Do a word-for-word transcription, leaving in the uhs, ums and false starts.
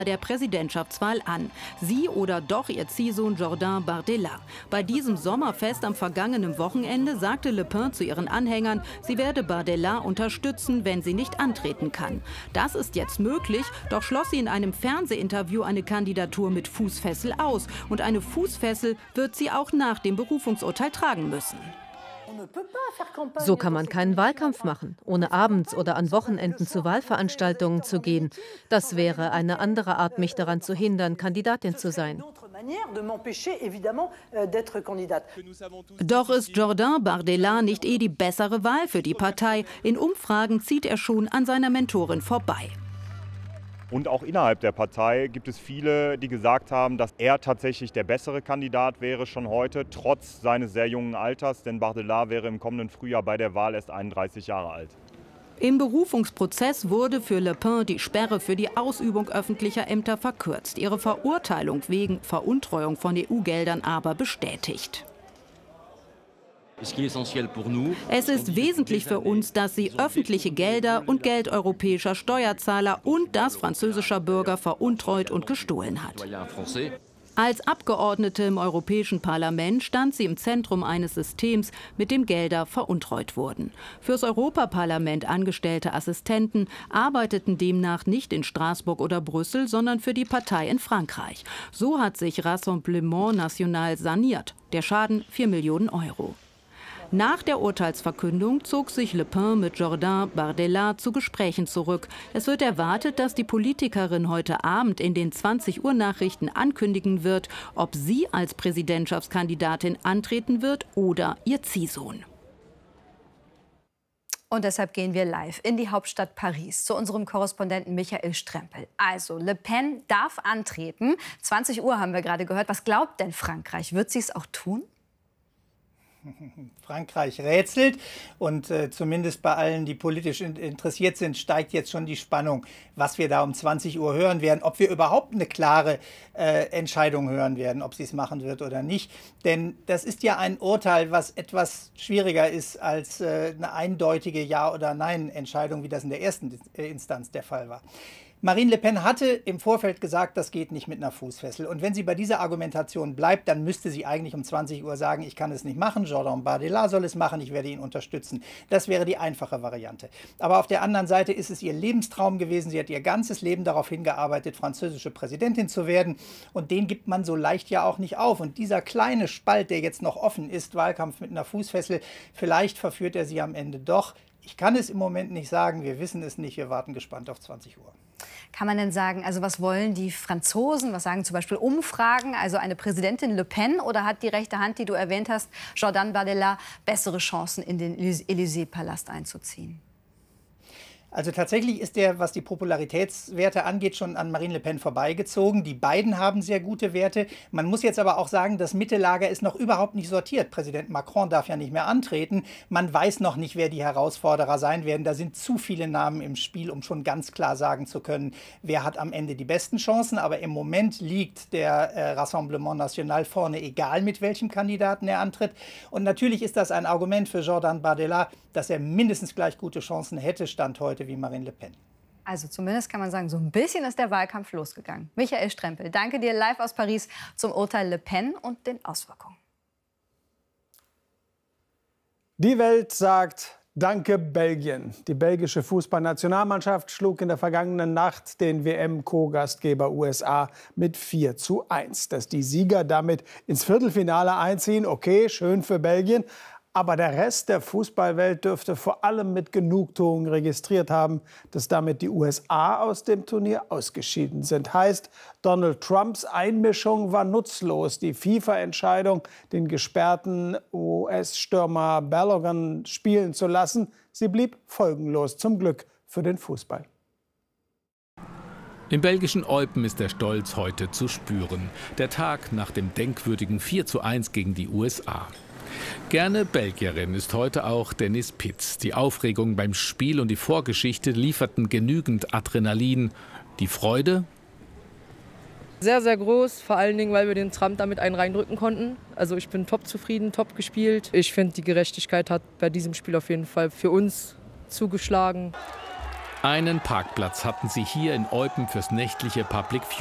der Präsidentschaftswahl an. Sie oder doch ihr Ziehsohn Jordan Bardella. Bei diesem Sommerfest am vergangenen Wochenende sagte Le Pen zu ihren Anhängern, sie werde Bardella unterstützen, wenn sie nicht antreten kann. Das ist jetzt möglich, doch schloss sie in einem Fernsehinterview eine Kandidatur mit Fußfessel aus. Und eine Fußfessel wird sie auch nach dem Berufungsurteil tragen müssen. So kann man keinen Wahlkampf machen, ohne abends oder an Wochenenden zu Wahlveranstaltungen zu gehen. Das wäre eine andere Art, mich daran zu hindern, Kandidatin zu sein. Doch ist Jordan Bardella nicht eh die bessere Wahl für die Partei? In Umfragen zieht er schon an seiner Mentorin vorbei. Und auch innerhalb der Partei gibt es viele, die gesagt haben, dass er tatsächlich der bessere Kandidat wäre schon heute, trotz seines sehr jungen Alters. Denn Bardella wäre im kommenden Frühjahr bei der Wahl erst einunddreißig Jahre alt. Im Berufungsprozess wurde für Le Pen die Sperre für die Ausübung öffentlicher Ämter verkürzt. Ihre Verurteilung wegen Veruntreuung von E U-Geldern aber bestätigt. Es ist wesentlich für uns, dass sie öffentliche Gelder und Geld europäischer Steuerzahler und das französischer Bürger veruntreut und gestohlen hat. Als Abgeordnete im Europäischen Parlament stand sie im Zentrum eines Systems, mit dem Gelder veruntreut wurden. Fürs Europaparlament angestellte Assistenten arbeiteten demnach nicht in Straßburg oder Brüssel, sondern für die Partei in Frankreich. So hat sich Rassemblement National saniert. Der Schaden vier Millionen Euro. Nach der Urteilsverkündung zog sich Le Pen mit Jordan Bardella zu Gesprächen zurück. Es wird erwartet, dass die Politikerin heute Abend in den zwanzig Uhr Nachrichten ankündigen wird, ob sie als Präsidentschaftskandidatin antreten wird oder ihr Ziehsohn. Und deshalb gehen wir live in die Hauptstadt Paris zu unserem Korrespondenten Michael Strempel. Also, Le Pen darf antreten. zwanzig Uhr haben wir gerade gehört. Was glaubt denn Frankreich? Wird sie es auch tun? Frankreich rätselt und äh, zumindest bei allen, die politisch in, interessiert sind, steigt jetzt schon die Spannung, was wir da um zwanzig Uhr hören werden, ob wir überhaupt eine klare äh, Entscheidung hören werden, ob sie es machen wird oder nicht. Denn das ist ja ein Urteil, was etwas schwieriger ist als äh, eine eindeutige Ja- oder Nein-Entscheidung, wie das in der ersten Instanz der Fall war. Marine Le Pen hatte im Vorfeld gesagt, das geht nicht mit einer Fußfessel. Und wenn sie bei dieser Argumentation bleibt, dann müsste sie eigentlich um zwanzig Uhr sagen, ich kann es nicht machen, Jordan Bardella soll es machen, ich werde ihn unterstützen. Das wäre die einfache Variante. Aber auf der anderen Seite ist es ihr Lebenstraum gewesen. Sie hat ihr ganzes Leben darauf hingearbeitet, französische Präsidentin zu werden. Und den gibt man so leicht ja auch nicht auf. Und dieser kleine Spalt, der jetzt noch offen ist, Wahlkampf mit einer Fußfessel, vielleicht verführt er sie am Ende doch. Ich kann es im Moment nicht sagen, wir wissen es nicht, wir warten gespannt auf zwanzig Uhr. Kann man denn sagen, also was wollen die Franzosen, was sagen zum Beispiel Umfragen, also eine Präsidentin Le Pen oder hat die rechte Hand, die du erwähnt hast, Jordan Bardella, bessere Chancen in den Élysée-Palast einzuziehen? Also tatsächlich ist der, was die Popularitätswerte angeht, schon an Marine Le Pen vorbeigezogen. Die beiden haben sehr gute Werte. Man muss jetzt aber auch sagen, das Mittellager ist noch überhaupt nicht sortiert. Präsident Macron darf ja nicht mehr antreten. Man weiß noch nicht, wer die Herausforderer sein werden. Da sind zu viele Namen im Spiel, um schon ganz klar sagen zu können, wer hat am Ende die besten Chancen. Aber im Moment liegt der äh, Rassemblement National vorne, egal mit welchem Kandidaten er antritt. Und natürlich ist das ein Argument für Jordan Bardella, dass er mindestens gleich gute Chancen hätte, Stand heute, wie Marine Le Pen. Also zumindest kann man sagen, so ein bisschen ist der Wahlkampf losgegangen. Michael Strempel, danke dir live aus Paris zum Urteil Le Pen und den Auswirkungen. Die Welt sagt Danke Belgien. Die belgische Fußballnationalmannschaft schlug in der vergangenen Nacht den W M-Co-Gastgeber U S A mit vier zu eins. Dass die Sieger damit ins Viertelfinale einziehen, okay, schön für Belgien. Aber der Rest der Fußballwelt dürfte vor allem mit Genugtuung registriert haben, dass damit die U S A aus dem Turnier ausgeschieden sind. Heißt, Donald Trumps Einmischung war nutzlos. Die FIFA-Entscheidung, den gesperrten U S-Stürmer Balogun spielen zu lassen, sie blieb folgenlos. Zum Glück für den Fußball. Im belgischen Eupen ist der Stolz heute zu spüren. Der Tag nach dem denkwürdigen vier zu eins gegen die U S A. Gerne Belgierin ist heute auch Dennis Pitz. Die Aufregung beim Spiel und die Vorgeschichte lieferten genügend Adrenalin. Die Freude? Sehr, sehr groß, vor allen Dingen, weil wir den Trump damit einen reindrücken konnten. Also ich bin top zufrieden, top gespielt. Ich finde, die Gerechtigkeit hat bei diesem Spiel auf jeden Fall für uns zugeschlagen. Einen Parkplatz hatten sie hier in Eupen fürs nächtliche Public